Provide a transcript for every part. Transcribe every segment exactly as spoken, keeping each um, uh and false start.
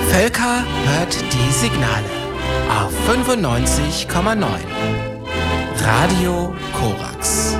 Völker hört die Signale auf fünfundneunzig Komma neun. Radio Korax.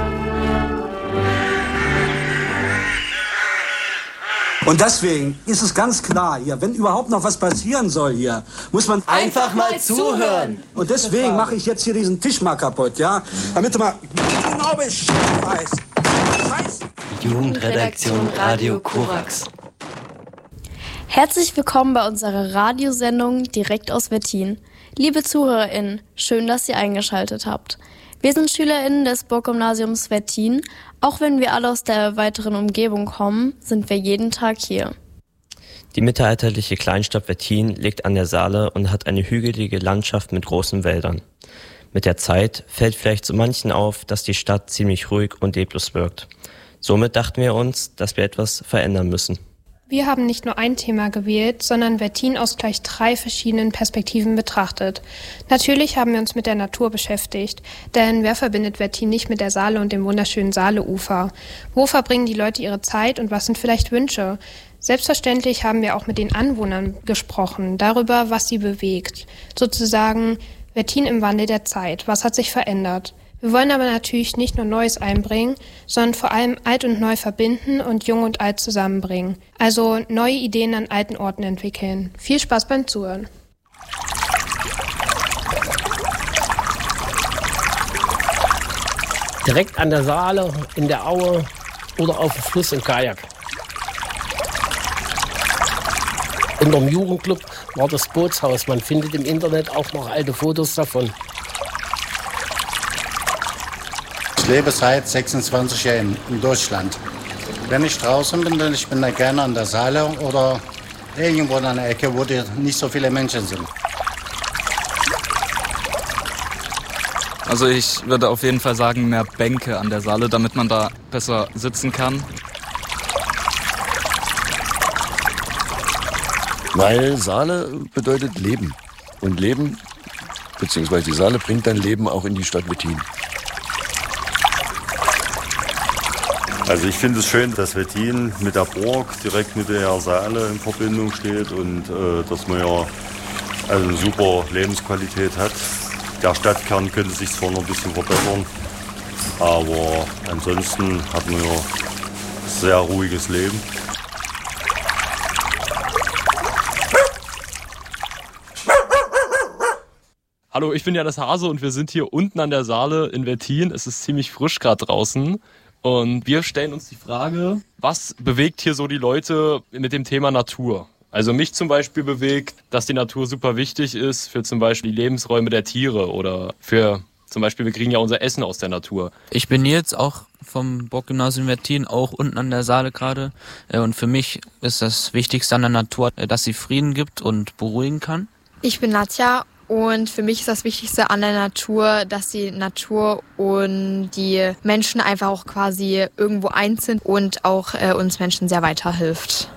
Und deswegen ist es ganz klar hier, wenn überhaupt noch was passieren soll hier, muss man einfach mal zuhören. Und deswegen mache ich jetzt hier diesen Tisch mal kaputt, ja? Damit du mal genau Bescheid weißt. Jugendredaktion Radio Korax. Herzlich willkommen bei unserer Radiosendung direkt aus Wettin. Liebe ZuhörerInnen, schön, dass ihr eingeschaltet habt. Wir sind SchülerInnen des Burggymnasiums Wettin. Auch wenn wir alle aus der weiteren Umgebung kommen, sind wir jeden Tag hier. Die mittelalterliche Kleinstadt Wettin liegt an der Saale und hat eine hügelige Landschaft mit großen Wäldern. Mit der Zeit fällt vielleicht so manchen auf, dass die Stadt ziemlich ruhig und leblos wirkt. Somit dachten wir uns, dass wir etwas verändern müssen. Wir haben nicht nur ein Thema gewählt, sondern Wettin aus gleich drei verschiedenen Perspektiven betrachtet. Natürlich haben wir uns mit der Natur beschäftigt, denn wer verbindet Wettin nicht mit der Saale und dem wunderschönen Saaleufer? Wo verbringen die Leute ihre Zeit und was sind vielleicht Wünsche? Selbstverständlich haben wir auch mit den Anwohnern gesprochen, darüber, was sie bewegt. Sozusagen Wettin im Wandel der Zeit, was hat sich verändert? Wir wollen aber natürlich nicht nur Neues einbringen, sondern vor allem Alt und Neu verbinden und Jung und Alt zusammenbringen. Also neue Ideen an alten Orten entwickeln. Viel Spaß beim Zuhören. Direkt an der Saale, in der Aue oder auf dem Fluss im Kajak. Unterm Jugendclub war das Bootshaus. Man findet im Internet auch noch alte Fotos davon. Ich lebe seit sechsundzwanzig Jahren in Deutschland. Wenn ich draußen bin, dann ich bin da gerne an der Saale oder irgendwo in einer Ecke, wo die nicht so viele Menschen sind. Also ich würde auf jeden Fall sagen, mehr Bänke an der Saale, damit man da besser sitzen kann. Weil Saale bedeutet Leben. Und Leben, beziehungsweise die Saale bringt dann Leben auch in die Stadt Wettin. Also ich finde es schön, dass Wettin mit der Burg direkt mit der Saale in Verbindung steht und äh, dass man ja also eine super Lebensqualität hat. Der Stadtkern könnte sich zwar noch ein bisschen verbessern, aber ansonsten hat man ja ein sehr ruhiges Leben. Hallo, ich bin Janis Hase und wir sind hier unten an der Saale in Wettin. Es ist ziemlich frisch gerade draußen. Und wir stellen uns die Frage, was bewegt hier so die Leute mit dem Thema Natur? Also mich zum Beispiel bewegt, dass die Natur super wichtig ist für zum Beispiel die Lebensräume der Tiere oder für zum Beispiel, wir kriegen ja unser Essen aus der Natur. Ich bin jetzt auch vom Burggymnasium Wettin, auch unten an der Saale gerade. Und für mich ist das Wichtigste an der Natur, dass sie Frieden gibt und beruhigen kann. Ich bin Nadja. Und für mich ist das Wichtigste an der Natur, dass die Natur und die Menschen einfach auch quasi irgendwo eins sind und auch äh, uns Menschen sehr weiterhilft.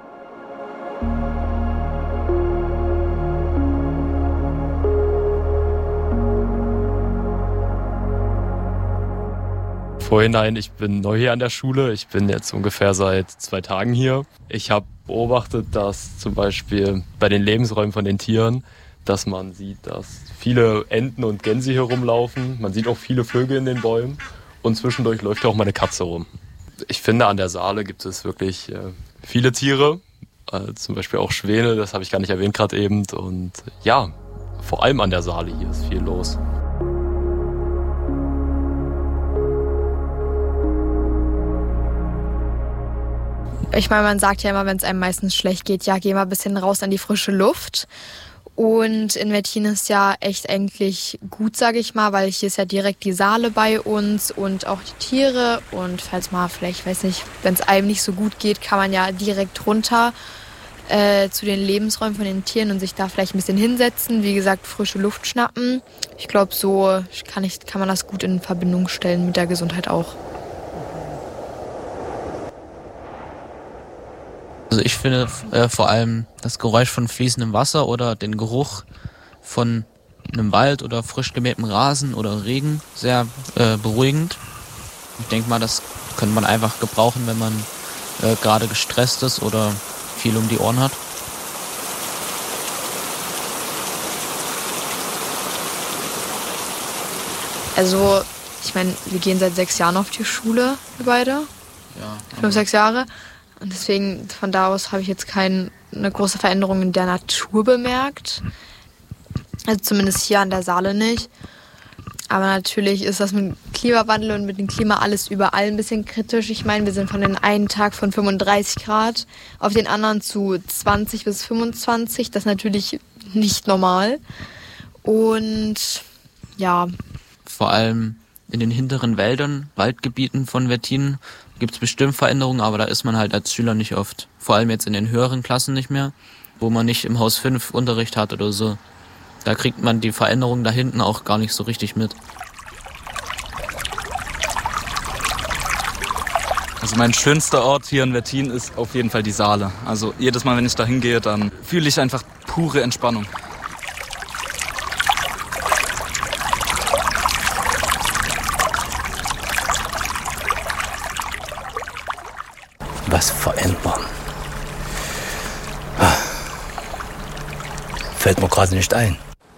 Vorhinein, ich bin neu hier an der Schule. Ich bin jetzt ungefähr seit zwei Tagen hier. Ich habe beobachtet, dass zum Beispiel bei den Lebensräumen von den Tieren, dass man sieht, dass viele Enten und Gänse hier rumlaufen. Man sieht auch viele Vögel in den Bäumen und zwischendurch läuft auch mal eine Katze rum. Ich finde, an der Saale gibt es wirklich äh, viele Tiere, äh, zum Beispiel auch Schwäne, das habe ich gar nicht erwähnt gerade eben. Und ja, vor allem an der Saale hier ist viel los. Ich meine, man sagt ja immer, wenn es einem meistens schlecht geht, ja, geh mal ein bisschen raus an die frische Luft. Und in Wettin ist ja echt eigentlich gut, sage ich mal, weil hier ist ja direkt die Saale bei uns und auch die Tiere. Und falls mal vielleicht, weiß nicht, wenn es einem nicht so gut geht, kann man ja direkt runter äh, zu den Lebensräumen von den Tieren und sich da vielleicht ein bisschen hinsetzen. Wie gesagt, frische Luft schnappen. Ich glaube, so kann, ich, kann man das gut in Verbindung stellen mit der Gesundheit auch. Also ich finde äh, vor allem das Geräusch von fließendem Wasser oder den Geruch von einem Wald oder frisch gemähtem Rasen oder Regen sehr äh, beruhigend. Ich denke mal, das könnte man einfach gebrauchen, wenn man äh, gerade gestresst ist oder viel um die Ohren hat. Also, ich meine, wir gehen seit sechs Jahren auf die Schule, wir beide. Ja. Fünf, sechs Jahre. Und deswegen, von da aus habe ich jetzt keine große Veränderung in der Natur bemerkt. Also zumindest hier an der Saale nicht. Aber natürlich ist das mit dem Klimawandel und mit dem Klima alles überall ein bisschen kritisch. Ich meine, wir sind von den einen Tag von fünfunddreißig Grad auf den anderen zu zwanzig bis fünfundzwanzig. Das ist natürlich nicht normal. Und ja. Vor allem in den hinteren Wäldern, Waldgebieten von Wettin gibt es bestimmt Veränderungen, aber da ist man halt als Schüler nicht oft. Vor allem jetzt in den höheren Klassen nicht mehr, wo man nicht im Haus fünf Unterricht hat oder so. Da kriegt man die Veränderungen da hinten auch gar nicht so richtig mit. Also mein schönster Ort hier in Wettin ist auf jeden Fall die Saale. Also jedes Mal, wenn ich da hingehe, dann fühle ich einfach pure Entspannung. Was verändern? Fällt mir gerade nicht ein.